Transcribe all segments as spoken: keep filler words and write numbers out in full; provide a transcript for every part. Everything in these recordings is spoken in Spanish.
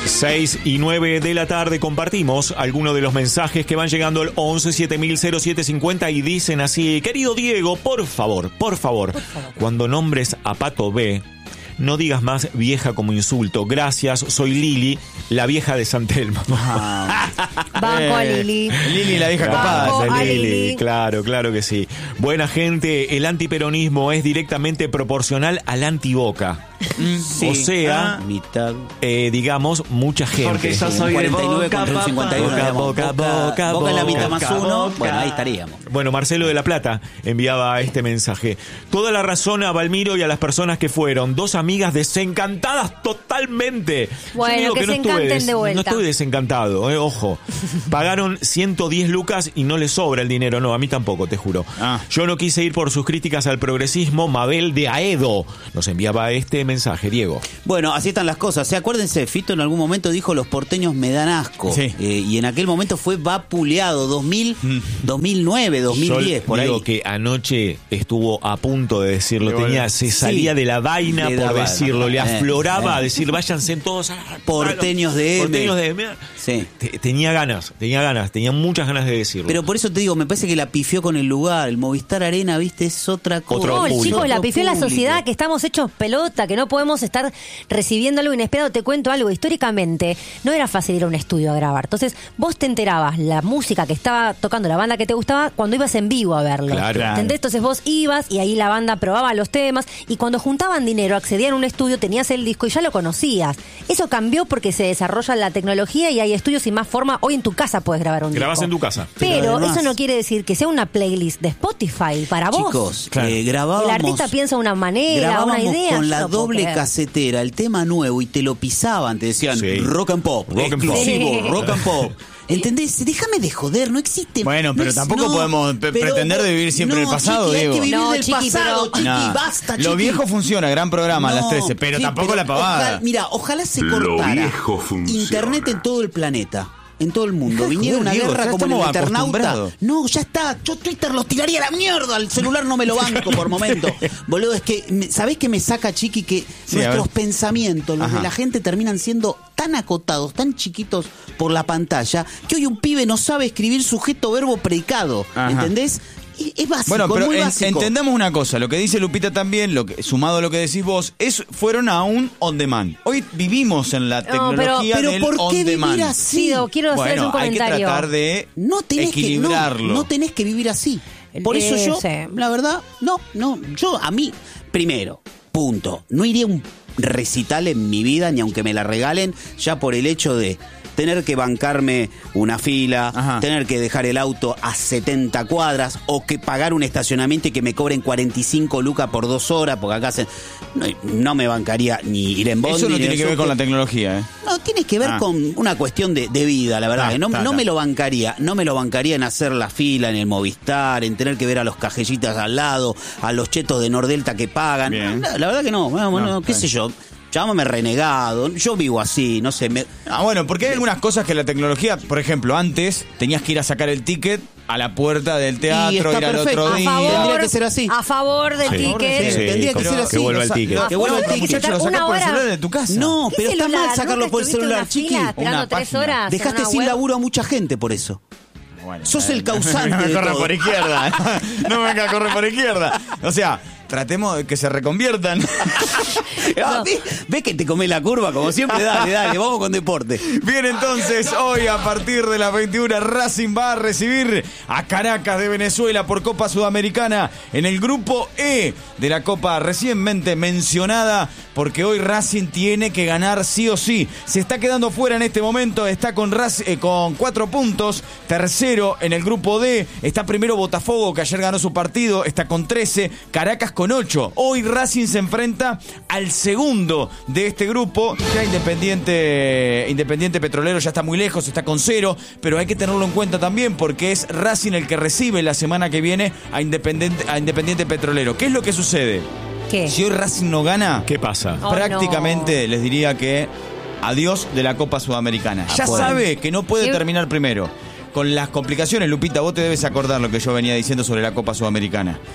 seis y nueve de la tarde compartimos algunos de los mensajes que van llegando al once siete mil cero siete cincuenta y dicen así: querido Diego, por favor, por favor, por favor, cuando nombres a Pato B, no digas más vieja como insulto. Gracias, soy Lili, la vieja de San Telmo. Ah. Banco a Lili. Lili, la vieja Claro, copada. Lili, Lili. claro, claro que sí. Buena gente, el antiperonismo es directamente proporcional al antiboca. Sí. O sea, Ah. mitad. eh, digamos, mucha gente. Porque yo soy de cuarenta y nueve Boca, contra un cincuenta y uno. Boca, digamos, Boca, Boca, Boca en la mitad Boca, más uno. Boca. Bueno, ahí estaríamos. Bueno, Marcelo de la Plata enviaba este mensaje. Toda la razón a Valmiro y a las personas que fueron. Dos amigas desencantadas totalmente. Bueno, Yo digo que se estuve encanten de vuelta. No estoy desencantado, eh, ojo. Pagaron ciento diez lucas y no les sobra el dinero. No, a mí tampoco, te juro. Ah. Yo no quise ir por sus críticas al progresismo. Mabel de Aedo nos enviaba este mensaje, Diego. Bueno, así están las cosas. ¿Se acuérdense? Fito en algún momento dijo: los porteños me dan asco. Sí. Eh, y en aquel momento fue vapuleado. dos mil, dos mil nueve, dos mil diez, Yo por digo ahí. que anoche estuvo a punto de decirlo. Pero Tenía, bueno, se sí. salía de la vaina Le por daba, decirlo. Le eh, afloraba eh. a decir, váyanse todos a... Porteños de M. Porteños de M. Sí. Te- Tenía ganas, tenía ganas, tenía muchas ganas de decirlo. Pero por eso te digo, me parece que la pifió con el lugar. El Movistar Arena, viste, es otra cosa. Otro No, el público. chico la Otro pifió la público. sociedad, que estamos hechos pelota, que no podemos estar recibiendo algo inesperado. Te cuento algo, históricamente no era fácil ir a un estudio a grabar. Entonces vos te enterabas la música que estaba tocando la banda que te gustaba cuando ibas en vivo a verlo. Claro. ¿Entendés? Entonces vos ibas y ahí la banda probaba los temas y cuando juntaban dinero, accedían a un estudio, tenías el disco y ya lo conocías. Eso cambió porque se desarrolla la tecnología y hay estudios y más forma. Hoy en tu casa puedes grabar un Grabás disco. en tu casa. Pero, Pero además- eso no quiere decir que sea una playlist de Spotify para vos. Chicos, Claro. eh, grabábamos. El artista piensa una manera, grabábamos una idea. con yo la no puedo doble creer. casetera, el tema nuevo, y te lo pisaban, te decían Sí. rock and pop, Rock and pop. exclusivo, Sí. rock and pop. ¿Entendés? Déjame de joder, no existe. Bueno, no pero ex- tampoco no, podemos pe- pero- pretender de vivir siempre no, el pasado, chiqui, hay Diego. que vivir No, del chiqui, pasado, pero- chiqui, Nah. basta, chiqui. Lo viejo funciona, gran programa, a las No, trece, pero sí, tampoco pero la pavada. ojalá- mira, ojalá se Lo cortara viejo funciona. internet en todo el planeta. En todo el mundo. Dejá de Viniera joder, una Diego, guerra ya como en el estamos Eternauta. acostumbrados. No, ya está. Yo Twitter lo tiraría a la mierda. El celular no me lo banco por momento. Boludo, es que, me- ¿sabés qué me saca, Chiqui? Que Sí, a nuestros ver. pensamientos, los Ajá. de la gente, terminan siendo tan acotados, tan chiquitos por la pantalla, que hoy un pibe no sabe escribir sujeto, verbo, predicado. Ajá. ¿Entendés? Es, es básico, Bueno, pero muy en- básico. entendamos una cosa, lo que dice Lupita también, lo que, sumado a lo que decís vos, es fueron a un on demand. Hoy vivimos en la No, pero- tecnología pero del ¿por qué on vivir demand. así? Sí, Do, quiero hacerles Bueno, un hay que comentario. tratar de No tenés que no, equilibrarlo. no tenés que vivir así. Por eso Eh, yo, sí. la verdad, no, no, yo a mí, primero, punto, no iría a un recital en mi vida, ni aunque me la regalen, ya por el hecho de tener que bancarme una fila, Ajá. tener que dejar el auto a setenta cuadras, o que pagar un estacionamiento y que me cobren cuarenta y cinco lucas por dos horas, porque acá se, no, no me bancaría ni ir en bondi. Eso no ni tiene en que ver con subte. la tecnología, ¿eh? No, tiene que ver Ah. con una cuestión de, de vida, la verdad. Ah, que no está, no está. me lo bancaría, no me lo bancaría en hacer la fila en el Movistar, en tener que ver a los cajellitas al lado, a los chetos de Nordelta que pagan. Bien. La, la verdad que no, bueno, No, no, qué está sé yo. Llámame renegado, yo vivo así, no sé. Me, Ah, bueno, porque hay algunas cosas que la tecnología, por ejemplo, antes tenías que ir a sacar el ticket a la puerta del teatro, Y está ir al perfecto. otro A día. favor, Tendría que ser así. a favor del Sí. ticket. Sí, tendría que como ser que así. vuelva el O sea, ticket. que vuelva el Una ticket. Muchachos, lo sacás por el hora. celular de tu casa. No, ¿Qué pero está celular? mal sacarlo ¿Nunca por el estuviste en celular, una chiqui. fila esperando Una tres página. horas en Dejaste una sin web? laburo a mucha gente por eso. Bueno, Sos el no me- causante No me de corra todo. por izquierda. No me venga a correr por izquierda. O sea, tratemos de que se reconviertan. Ah, ¿Ves? ¿Ves que te comés la curva? Como siempre, dale, dale, vamos con deporte. Bien, entonces, hoy a partir de las veintiuna, Racing va a recibir a Caracas de Venezuela por Copa Sudamericana en el grupo E de la Copa recientemente mencionada, porque hoy Racing tiene que ganar sí o sí. Se está quedando fuera en este momento, está con, Rac- eh, con cuatro puntos, tercero en el grupo D, está primero Botafogo, que ayer ganó su partido, está con trece, Caracas con ocho. Hoy Racing se enfrenta al segundo de este grupo, ya Independiente, Independiente Petrolero ya está muy lejos, está con cero, pero hay que tenerlo en cuenta también porque es Racing el que recibe la semana que viene a Independiente, a Independiente Petrolero. ¿Qué es lo que sucede? ¿Qué? Si hoy Racing no gana, ¿Qué pasa? Oh, prácticamente no. les diría que adiós de la Copa Sudamericana. Ya Afuera. sabe que no puede ¿Qué? terminar primero. Con las complicaciones, Lupita, vos te debes acordar lo que yo venía diciendo sobre la Copa Sudamericana.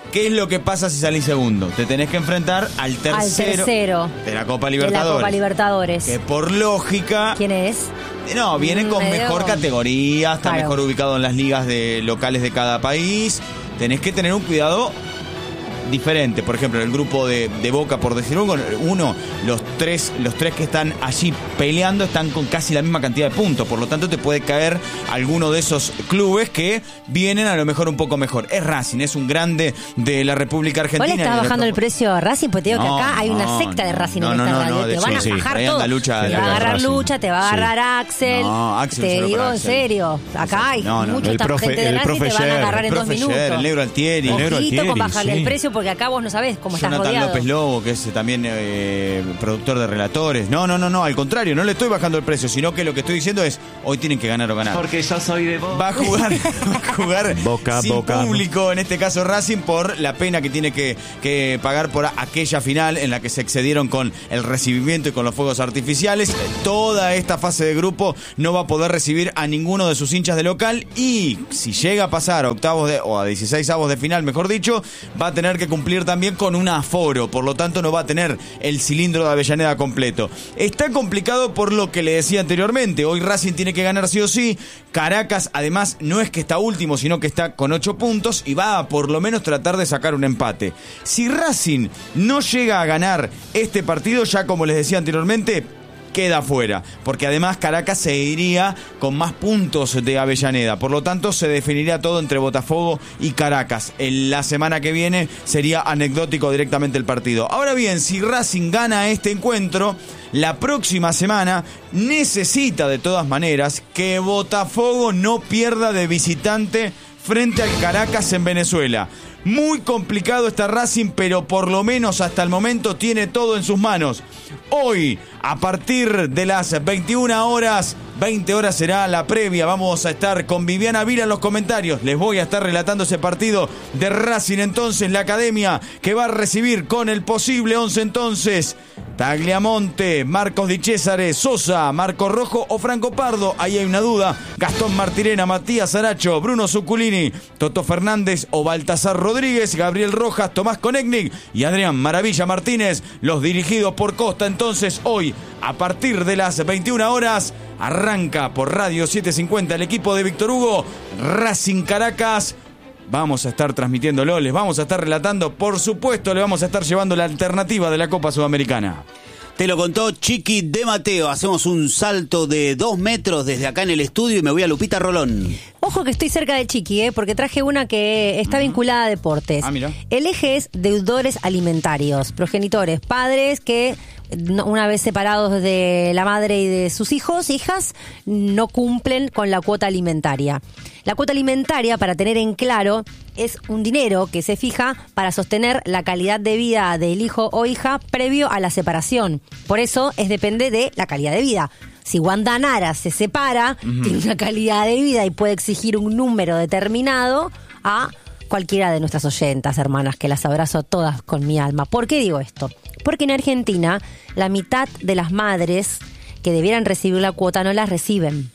¿Qué es lo que pasa si salís segundo? Te tenés que enfrentar al tercero, Al tercero de la Copa de Libertadores. la Copa Libertadores. Que por lógica... ¿Quién es? No, vienen con Medio- mejor categoría, está Claro. mejor ubicado en las ligas de locales de cada país. Tenés que tener un cuidado diferente. Por ejemplo, en el grupo de, de Boca, por decir uno, uno, los tres, los tres que están allí peleando están con casi la misma cantidad de puntos. Por lo tanto, te puede caer alguno de esos clubes que vienen a lo mejor un poco mejor. Es Racing, es un grande de la República Argentina. ¿Vos le estás y bajando el otro- precio a Racing? Pues te digo No, que acá hay una no, secta de Racing no, en no, esta no, radio. no, te de van hecho, a sí, bajar traían todo. la lucha te de va a la agarrar Racing. Lucha, te va a Sí. agarrar Axel. No, Axel te solo por digo en Axel. serio. Acá hay No, no, mucha el profe- gente de el Racing te profe van a Sher, agarrar El en dos profe minutos. Sher, el negro Altieri. El negro Ojito con Altieri, bajarle sí. el precio porque acá vos no sabés cómo estás Jonathan rodeado. López Lobo, que es también eh, productor de relatores. No, no, no, no, al contrario, no le estoy bajando el precio, sino que lo que estoy diciendo es, hoy tienen que ganar o ganar. Porque yo soy de Boca. Va a jugar, va a jugar Boca, sin Boca. público, en este caso Racing, por la pena que tiene que, que pagar por aquella final en la que se excedieron con el recibimiento y con los fuegos artificiales. Toda esta fase de grupo no va a poder recibir a ninguno de sus hinchas de local y si llega a pasar a octavos de, o a dieciséis avos de final, mejor dicho, va a tener que cumplir también con un aforo, por lo tanto no va a tener el cilindro de Avellaneda completo. Está complicado por lo que le decía anteriormente, hoy Racing tiene que ganar sí o sí. Caracas además no es que está último, sino que está con ocho puntos y va a por lo menos tratar de sacar un empate. Si Racing no llega a ganar este partido, ya como les decía anteriormente, queda fuera, porque además Caracas se iría con más puntos de Avellaneda, por lo tanto se definiría todo entre Botafogo y Caracas. En la semana que viene sería anecdótico directamente el partido. Ahora bien, si Racing gana este encuentro, la próxima semana necesita de todas maneras que Botafogo no pierda de visitante frente al Caracas en Venezuela. Muy complicado está Racing, pero por lo menos hasta el momento tiene todo en sus manos. Hoy, a partir de las veintiuna horas, veinte horas será la previa. Vamos a estar con Viviana Vila en los comentarios. Les voy a estar relatando ese partido de Racing entonces, la academia que va a recibir con el posible once entonces. Tagliamonte, Marcos Di Césare, Sosa, Marco Rojo o Franco Pardo. Ahí hay una duda. Gastón Martirena, Matías Aracho, Bruno Zuculini, Toto Fernández o Baltasar Rodríguez, Gabriel Rojas, Tomás Konechnik y Adrián Maravilla Martínez. Los dirigidos por Costa. Entonces hoy, a partir de las veintiuna horas, arranca por Radio setecientos cincuenta el equipo de Víctor Hugo, Racing Caracas. Vamos a estar transmitiéndolo, les vamos a estar relatando, por supuesto le vamos a estar llevando la alternativa de la Copa Sudamericana. Te lo contó Chiqui de Mateo. Hacemos un salto de dos metros desde acá en el estudio y me voy a Lupita Rolón. Ojo que estoy cerca de Chiqui, ¿eh? Porque traje una que está vinculada a deportes. Ah, mira. El eje es deudores alimentarios, progenitores, padres que no- una vez separados de la madre y de sus hijos, hijas, no cumplen con la cuota alimentaria. La cuota alimentaria, para tener en claro, es un dinero que se fija para sostener la calidad de vida del hijo o hija previo a la separación. Por eso es depende de la calidad de vida. Si Wanda Nara se separa, uh-huh. tiene una calidad de vida y puede exigir un número determinado a cualquiera de nuestras oyentas, hermanas, que las abrazo todas con mi alma. ¿Por qué digo esto? Porque en Argentina la mitad de las madres que debieran recibir la cuota no las reciben.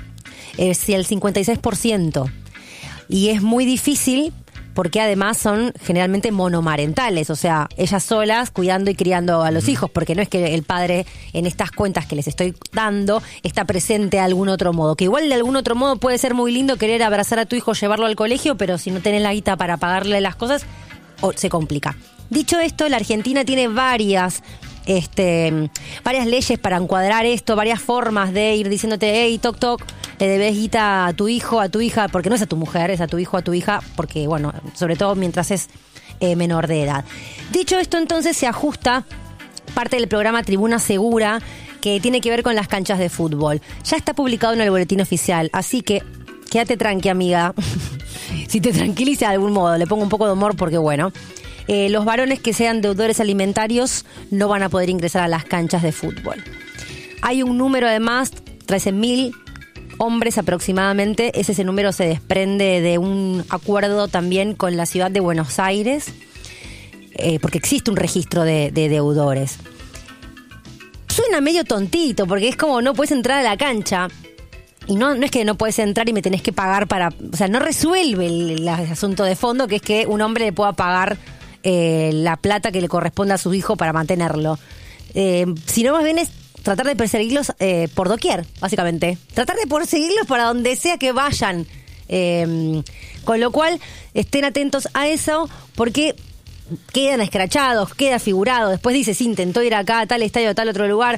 Es el cincuenta y seis por ciento. Y es muy difícil porque además son generalmente monomarentales, o sea, ellas solas cuidando y criando a los hijos, porque no es que el padre en estas cuentas que les estoy dando está presente de algún otro modo, que igual de algún otro modo puede ser muy lindo querer abrazar a tu hijo, llevarlo al colegio, pero si no tenés la guita para pagarle las cosas, oh, se complica. Dicho esto, la Argentina tiene varias este, varias leyes para encuadrar esto, varias formas de ir diciéndote, hey, toc, toc, le debes guita a tu hijo, a tu hija, porque no es a tu mujer, es a tu hijo, a tu hija, porque, bueno, sobre todo mientras es eh, menor de edad. Dicho esto, entonces, se ajusta parte del programa Tribuna Segura, que tiene que ver con las canchas de fútbol. Ya está publicado en el boletín oficial, así que quédate tranqui, amiga. Si te tranquiliza de algún modo, le pongo un poco de humor porque, bueno, eh, los varones que sean deudores alimentarios no van a poder ingresar a las canchas de fútbol. Hay un número, además, trece mil hombres aproximadamente. Ese, ese número se desprende de un acuerdo también con la ciudad de Buenos Aires, eh, porque existe un registro de, de deudores. Suena medio tontito, porque es como no puedes entrar a la cancha. Y no, no es que no puedes entrar y me tenés que pagar para... O sea, no resuelve el, el asunto de fondo, que es que un hombre le pueda pagar eh, la plata que le corresponde a su hijo para mantenerlo. Eh, sino más bien es tratar de perseguirlos eh, por doquier, básicamente. Tratar de perseguirlos para donde sea que vayan. Eh, con lo cual, estén atentos a eso, porque quedan escrachados, queda figurado. Después dice, sí, intentó ir acá, a tal estadio, a tal otro lugar...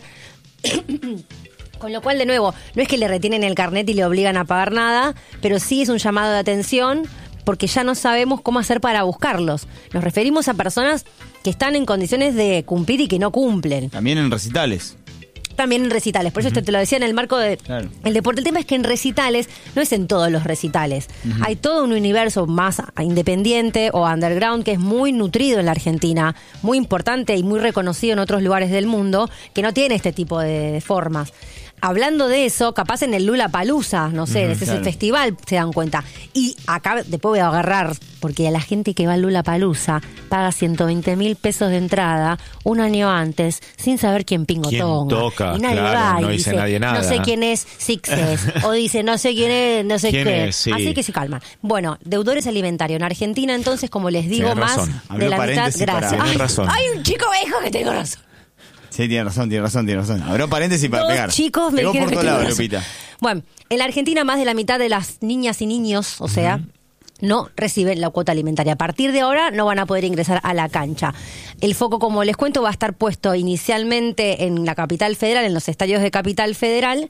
Con lo cual, de nuevo, no es que le retienen el carnet y le obligan a pagar nada, pero sí es un llamado de atención porque ya no sabemos cómo hacer para buscarlos. Nos referimos a personas que están en condiciones de cumplir y que no cumplen. También en recitales. También en recitales, por eso uh-huh. te, te lo decía en el marco del claro. deporte. El tema es que en recitales, no es en todos los recitales. Uh-huh. Hay todo un universo más independiente o underground que es muy nutrido en la Argentina, muy importante y muy reconocido en otros lugares del mundo, que no tiene este tipo de, de formas. Hablando de eso, capaz en el Lollapalooza, no sé, uh-huh, ese claro. festival se dan cuenta. Y acá después voy a agarrar, porque a la gente que va al Lollapalooza paga ciento veinte mil pesos de entrada un año antes, sin saber quién pingo ¿Quién toca. toca? Y nadie claro, va y no dice, dice nadie nada. No sé quién es Sixes, o dice no sé quién es, no sé ¿Quién qué. es? Sí. Así que se calman. Bueno, deudores alimentarios. En Argentina, entonces, como les digo, Tienes más razón. de la mitad. Paréntesis para- Gracias. Tienes Ay, razón. hay un chico me dijo que tengo razón. Sí, tiene razón, tiene razón, tiene razón. Abrió paréntesis para Dos pegar. chicos me Pegó dijeron por que todos tengo lados, razón. Lupita. Bueno, en la Argentina más de la mitad de las niñas y niños, o sea, no reciben la cuota alimentaria. A partir de ahora no van a poder ingresar a la cancha. El foco, como les cuento, va a estar puesto inicialmente en la Capital Federal, en los estadios de Capital Federal,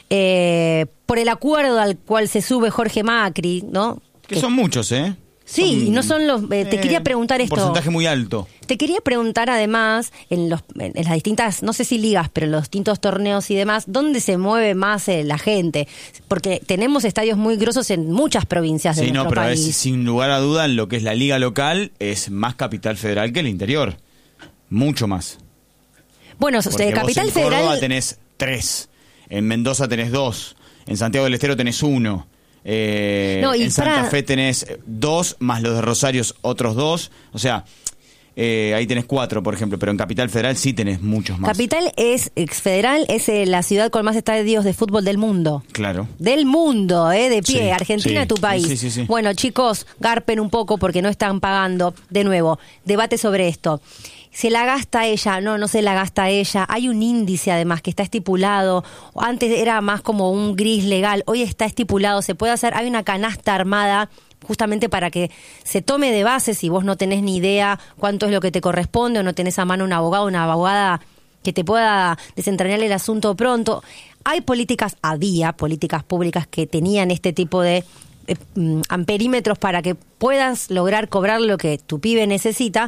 eh, por el acuerdo al cual se sube Jorge Macri, ¿no? Que son muchos, ¿eh? Sí, Son, y no son los... eh, te eh, quería preguntar un esto. porcentaje muy alto. Te quería preguntar además, en, los, en las distintas, no sé si ligas, pero en los distintos torneos y demás, ¿dónde se mueve más eh, la gente? Porque tenemos estadios muy grosos en muchas provincias de Sí, nuestro no, pero país. es sin lugar a duda en lo que es la liga local es más Capital Federal que el interior. Mucho más. Bueno, Porque eh, vos Capital en Córdoba Federal... tenés tres, en Mendoza tenés dos, en Santiago del Estero tenés uno, eh, No, y en Santa para- Fe tenés dos, más los de Rosario otros dos, o sea, eh, ahí tenés cuatro, por ejemplo, pero en Capital Federal sí tenés muchos más. Capital es, ex federal, es eh, la ciudad con más estadios de fútbol del mundo. Claro. Del mundo, ¿eh? De pie. Sí, Argentina, sí. tu país. Sí, sí, sí. Bueno, chicos, garpen un poco porque no están pagando. De nuevo, debate sobre esto. ¿Se la gasta ella? No, no se la gasta ella. Hay un índice, además, que está estipulado. Antes era más como un gris legal. Hoy está estipulado. Se puede hacer... Hay una canasta armada justamente para que se tome de base si vos no tenés ni idea cuánto es lo que te corresponde o no tenés a mano un abogado, una abogada que te pueda desentrañar el asunto pronto. Hay políticas, había políticas públicas que tenían este tipo de eh, amperímetros para que puedas lograr cobrar lo que tu pibe necesita.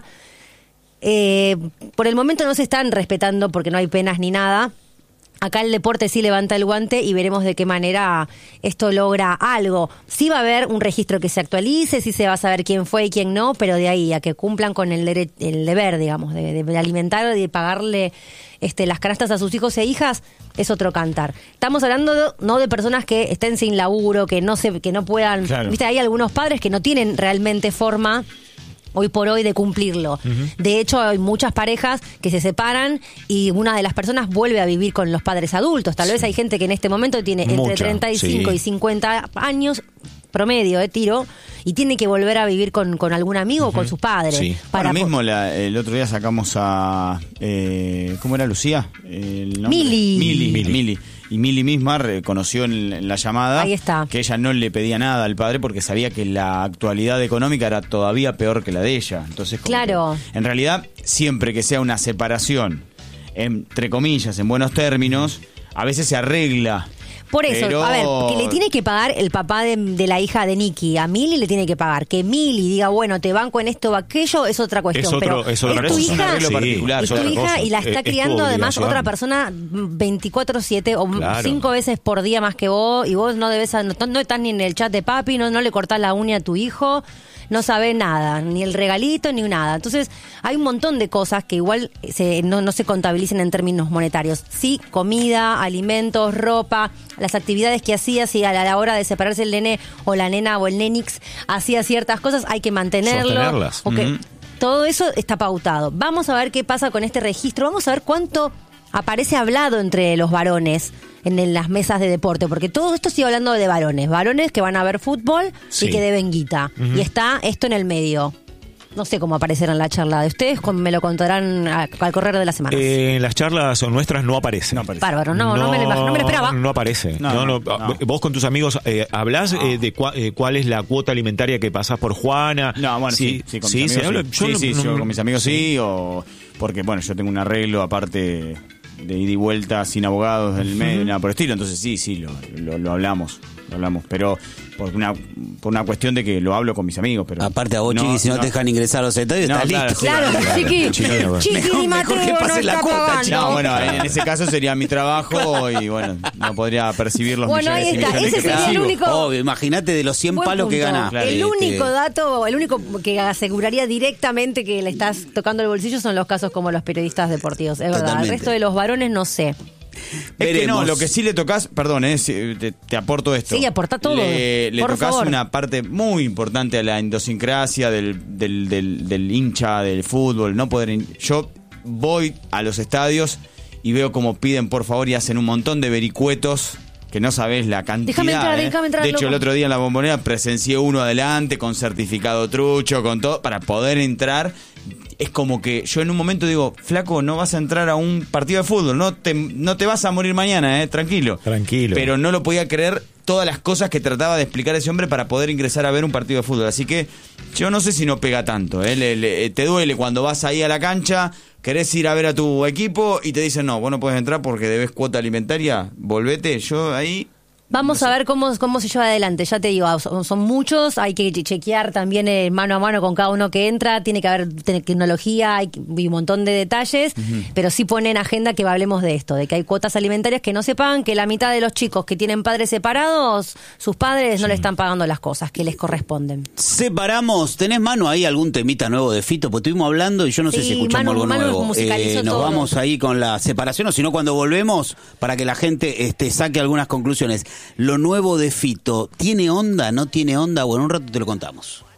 Eh, por el momento no se están respetando porque no hay penas ni nada. Acá el deporte sí levanta el guante y veremos de qué manera esto logra algo. Sí va a haber un registro que se actualice, sí se va a saber quién fue y quién no, pero de ahí a que cumplan con el, dere- el deber, digamos, de, de alimentar y de pagarle este, las canastas a sus hijos e hijas, es otro cantar. Estamos hablando de- no de personas que estén sin laburo, que no se, que no puedan... Claro. Viste, hay algunos padres que no tienen realmente forma hoy por hoy de cumplirlo. Uh-huh. De hecho, hay muchas parejas que se separan y una de las personas vuelve a vivir con los padres adultos. Tal sí. vez hay gente que en este momento tiene entre Mucha, treinta y cinco sí. y cincuenta años, promedio, eh, tiro, y tiene que volver a vivir con, con algún amigo o uh-huh. con sus padres. Sí. Para Ahora po- mismo la- el otro día sacamos a... Eh, ¿Cómo era Lucía? El nombre. Mili. Mili. Mili. Mili. Y Mili misma reconoció en, en la llamada Ahí está. que ella no le pedía nada al padre porque sabía que la actualidad económica era todavía peor que la de ella. Entonces, como Claro. que, en realidad, siempre que sea una separación, entre comillas, en buenos términos, a veces se arregla. Por eso, Pero- a ver, que le tiene que pagar el papá de, de la hija de Nicky, a Mili le tiene que pagar. Que Mili diga, bueno, te banco en esto o aquello, es otra cuestión. Es otro- pero es otra tu cosa. Es un hija, arreglo Sí, particular. es es tu otra hija cosa. y la Es- está es tu criando además obligación. otra persona veinticuatro siete o Claro. cinco veces por día más que vos, y vos no debes, no, no estás ni en el chat de papi, no, no le cortás la uña a tu hijo, no sabe nada, ni el regalito, ni nada. Entonces, hay un montón de cosas que igual se, no, no se contabilicen en términos monetarios. Sí, comida, alimentos, ropa, las actividades que hacía, si a la, a la hora de separarse el nene o la nena o el nenix hacía ciertas cosas, hay que mantenerlo. Sostenerlas. O que- Ujú. Todo eso está pautado. Vamos a ver qué pasa con este registro. Vamos a ver cuánto aparece hablado entre los varones en, en las mesas de deporte, porque todo esto sigue hablando de varones, varones que van a ver fútbol Sí. y que deben guita. Uh-huh. Y está esto en el medio. No sé cómo aparecerá en la charla de ustedes, me lo contarán a- al correr de las semanas. Eh, en las charlas nuestras no aparece. No aparece. Bárbaro, no, no, me, lo, imag- no me lo esperaba. No aparece. No, No, no, no, no. Vos con tus amigos eh, hablás eh, de cua- eh, cuál es la cuota alimentaria que pasás por Juana. No, bueno, sí, sí, con mis amigos se habla- sí. yo Sí, no- sí, no- yo con mis amigos sí, o porque, bueno, yo tengo un arreglo aparte de ida y vuelta sin abogados del medio, nada por el estilo, entonces sí, sí, lo, lo, lo hablamos, lo hablamos, pero por una por una cuestión de que lo hablo con mis amigos, pero Aparte a vos, Chiqui, si no, te dejan ingresar a los estadios, No, estás claro, listo. sí, Claro, claro, Chiqui, Chiqui, Chiqui mejor- y mejor Mateo que pase no la está cuota, pagando. No, bueno, en ese caso sería mi trabajo y bueno, no podría percibir los Bueno, millones ahí y está, millones ese que sería el recibo. único- Obvio, imagínate de los cien Buen palos que punto. ganás. Claro. El Este, único dato, el único que aseguraría directamente que le estás tocando el bolsillo son los casos como los periodistas deportivos. Es verdad, el Totalmente. resto de los varones no sé. Es que no, Veremos. lo que sí le tocas, perdón, eh, si- te, te aporto esto. Sí, aportá todo, Le, le por tocas favor. una parte muy importante a la idiosincrasia del, del, del, del hincha del fútbol. No poder. in- Yo voy a los estadios y veo como piden por favor y hacen un montón de vericuetos que no sabés la cantidad. Déjame entrar, eh. déjame entrar, De hecho, loco. el otro día en la Bombonera presencié uno adelante con certificado trucho, con todo, para poder entrar. Es como que yo en un momento digo, flaco, no vas a entrar a un partido de fútbol, no te, no te vas a morir mañana, eh, tranquilo. Tranquilo. Pero no lo podía creer todas las cosas que trataba de explicar ese hombre para poder ingresar a ver un partido de fútbol. Así que yo no sé si no pega tanto, eh. Le- le- te duele cuando vas ahí a la cancha, querés ir a ver a tu equipo y te dicen, no, vos no podés entrar porque debes cuota alimentaria, volvete. Yo ahí... Vamos a ver cómo, cómo se lleva adelante. Ya te digo, son, son muchos, hay que chequear también eh, mano a mano con cada uno que entra, tiene que haber te- tecnología hay, que- y un montón de detalles, pero sí pone en agenda que hablemos de esto, de que hay cuotas alimentarias que no se pagan, que la mitad de los chicos que tienen padres separados, sus padres no le están pagando las cosas que les corresponden. Separamos, ¿tenés mano ahí algún temita nuevo de Fito? Pues estuvimos hablando y yo no sé Sí, si escuchamos Manu- algo Manu nuevo. musicalizó nos todo. vamos ahí con la separación, o si no cuando volvemos, para que la gente este, saque algunas conclusiones. Lo nuevo de Fito, ¿tiene onda, no tiene onda? Bueno, un rato te lo contamos.